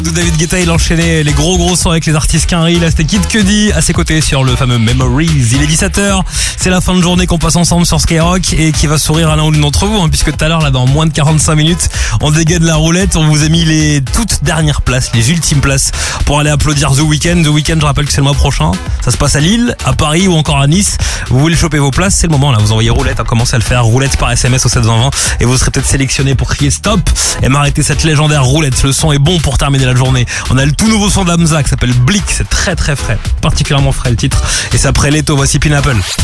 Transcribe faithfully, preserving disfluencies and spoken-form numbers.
De David Guetta, il enchaînait les gros gros sons avec les artistes Quinry. Là, c'était Kid Cudi à ses côtés sur le fameux Memories. Il est dix-sept heures. C'est la fin de journée qu'on passe ensemble sur Skyrock et qui va sourire à l'un ou l'une d'entre vous, hein, puisque tout à l'heure, là, dans moins de quarante-cinq minutes, on dégaine la roulette. On vous a mis les toutes dernières places, les ultimes places pour aller applaudir The Weeknd. The Weeknd, je rappelle que c'est le mois prochain. Ça se passe à Lille, à Paris ou encore à Nice. Vous voulez choper vos places, c'est le moment là. Vous envoyez roulette, hein, commencez à le faire. Roulette par S M S au sept cent vingt et vous serez peut-être sélectionné pour crier stop et m'arrêter cette légendaire roulette. Le son est bon pour terminer la journée. On a le tout nouveau son d'Hamza qui s'appelle Blick, c'est très très frais, particulièrement frais le titre. Et c'est après Leto, voici Pineapple.